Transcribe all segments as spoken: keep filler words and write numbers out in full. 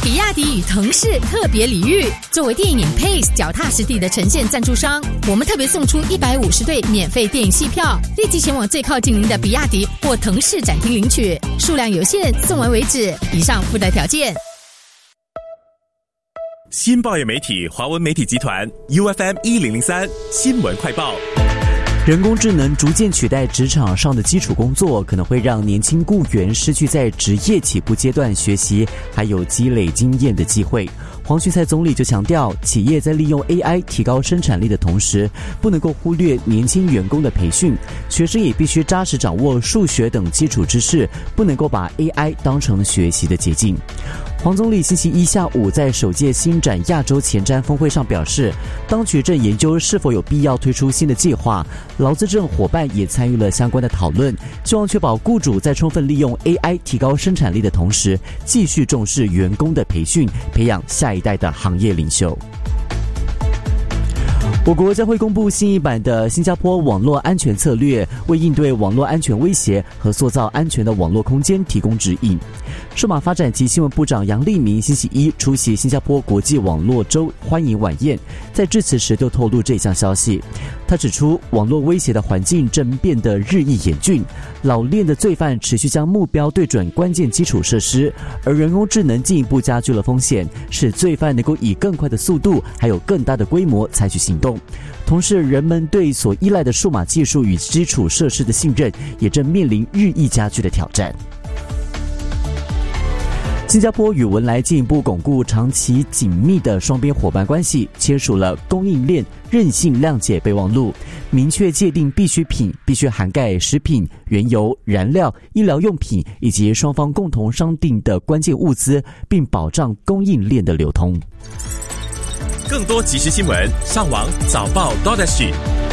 比亚迪与腾势特别礼遇，作为电影 Pace 脚踏实地的呈现赞助商，我们特别送出一百五十对免费电影戏票，立即前往最靠近您的比亚迪或腾势展厅领取，数量有限，送完为止。以上附带条件。 新报业媒体华文媒体集团 U F M 一零零三新闻快报。 人工智能逐渐取代职场上的基础工作，可能会让年轻雇员失去在职业起步阶段学习还有积累经验的机会。黄循财总理就强调，企业在利用 A I 提高生产力的同时，不能够忽略年轻员工的培训，学生也必须扎实掌握数学等基础知识，不能够把 A I 当成学习的捷径。黄总理星期一下午在首届新展亚洲前瞻峰会上表示，当局正研究是否有必要推出新的计划，劳资政伙伴也参与了相关的讨论，希望确保雇主在充分利用 A I 提高生产力的同时，继续重视员工的培训，培养下一代的行业领袖。我国将会公布新一版的新加坡网络安全策略，为应对网络安全威胁和塑造安全的网络空间提供指引。数码发展及新闻部长杨立明星期一出席新加坡国际网络周欢迎晚宴，在致辞时就透露这项消息。他指出，网络威胁的环境正变得日益严峻，老练的罪犯持续将目标对准关键基础设施，而人工智能进一步加剧了风险，使罪犯能够以更快的速度还有更大的规模采取行动。同时，人们对所依赖的数码技术与基础设施的信任也正面临日益加剧的挑战。新加坡与文莱进一步巩固长期紧密的双边伙伴关系，签署了供应链韧性谅解备忘录，明确界定必需品必须涵盖食品、原油、燃料、医疗用品以及双方共同商定的关键物资，并保障供应链的流通。 更多即时新闻，上网早报 .sg。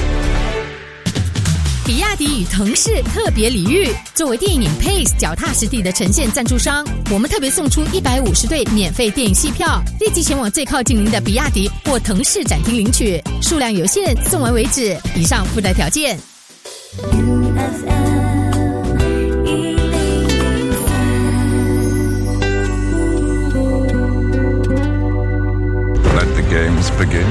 比亚迪与腾势特别礼遇，作为电影 Pace 脚踏实地的呈现赞助商，我们特别送出一百五十对免费电影戏票，立即前往最靠近您的比亚迪或腾势展厅领取，数量有限，送完为止。以上附带条件。 Let the games begin.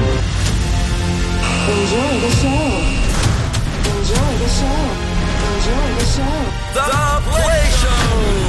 Enjoy the show. Enjoy the show. Enjoy the show. The Play Show.